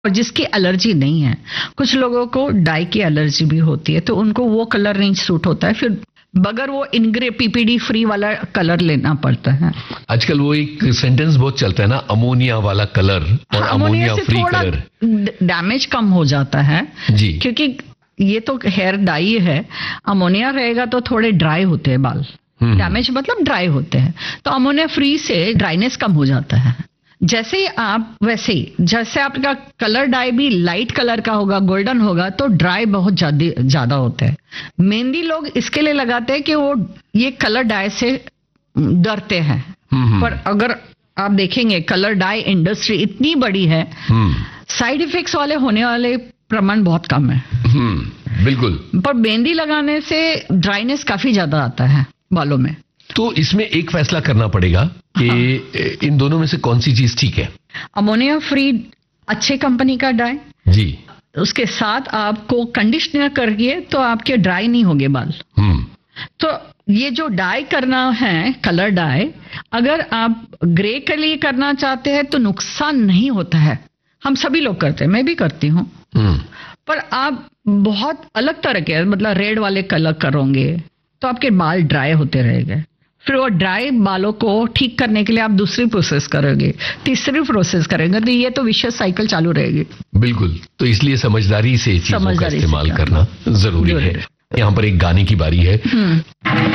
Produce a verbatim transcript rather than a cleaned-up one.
और जिसकी एलर्जी नहीं है। कुछ लोगों को डाई की एलर्जी भी होती है, तो उनको वो कलर नहीं सूट होता है, फिर बगैर वो इनग्रे पीपीडी फ्री वाला कलर लेना पड़ता है। आजकल वो एक सेंटेंस बहुत चलता है ना, अमोनिया वाला कलर और अमोनिया फ्री कलर। डैमेज कम हो जाता है जी, क्योंकि ये तो हेयर डाई है। अमोनिया रहेगा तो थोड़े ड्राई होते हैं बाल, डैमेज मतलब ड्राई होते हैं। तो अमोनिया फ्री से ड्राइनेस कम हो जाता है। जैसे ही आप वैसे ही जैसे आपका कलर डाई भी लाइट कलर का होगा, गोल्डन होगा, तो ड्राई बहुत ज्यादा होते हैं। मेहंदी लोग इसके लिए लगाते हैं कि वो ये कलर डाई से डरते हैं, पर अगर आप देखेंगे कलर डाई इंडस्ट्री इतनी बड़ी है, साइड इफेक्ट्स वाले होने वाले प्रमाण बहुत कम है। बिल्कुल। पर मेहंदी लगाने से ड्राइनेस काफी ज्यादा आता है बालों में। तो इसमें एक फैसला करना पड़ेगा कि हाँ। इन दोनों में से कौन सी चीज ठीक है? अमोनिया फ्री अच्छे कंपनी का डाई जी, उसके साथ आपको कंडीशनर करिए तो आपके ड्राई नहीं होंगे बाल। हम्म तो ये जो डाई करना है, कलर डाई, अगर आप ग्रे के लिए करना चाहते हैं तो नुकसान नहीं होता है। हम सभी लोग करते हैं, मैं भी करती हूँ। पर आप बहुत अलग तरह के मतलब रेड वाले कलर करोगे तो आपके बाल ड्राई होते रहेंगे। फिर वो ड्राई बालों को ठीक करने के लिए आप दूसरी प्रोसेस करोगे, तीसरी प्रोसेस करेंगे, तो ये तो विशेष साइकिल चालू रहेगी। बिल्कुल। तो इसलिए समझदारी से चीजों का इस्तेमाल करना जरूरी है। यहाँ पर एक गाने की बारी है।